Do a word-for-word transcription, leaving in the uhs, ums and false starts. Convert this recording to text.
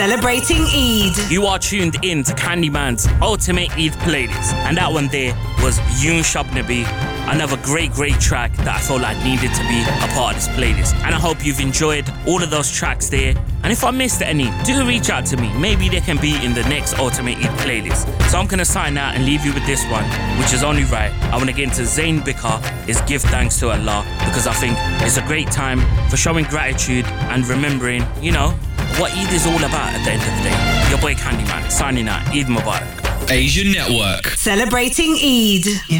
Celebrating Eid. You are tuned in to Candyman's Ultimate Eid playlist. And that one there was Yoon Shubnabi. Another great, great track that I felt like needed to be a part of this playlist. And I hope you've enjoyed all of those tracks there. And if I missed any, do reach out to me. Maybe they can be in the next Ultimate Eid playlist. So I'm going to sign out and leave you with this one, which is only right. I want to get into Zayn Bikar is Give Thanks to Allah, because I think it's a great time for showing gratitude and remembering, you know, what Eid is all about at the end of the day. Your boy Candyman, signing out. Eid Mubarak. Asian Network. Celebrating Eid.